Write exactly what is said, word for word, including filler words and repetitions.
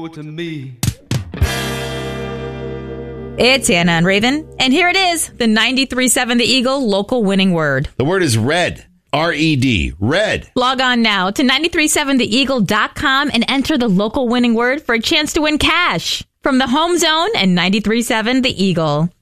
to me. It's Anna and Raven, and here it is, the ninety-three point seven The Eagle local winning word. The word is red. R E D. Red. Log on now to nine three seven the eagle dot com and enter the local winning word for a chance to win cash from the home zone and ninety-three point seven The Eagle.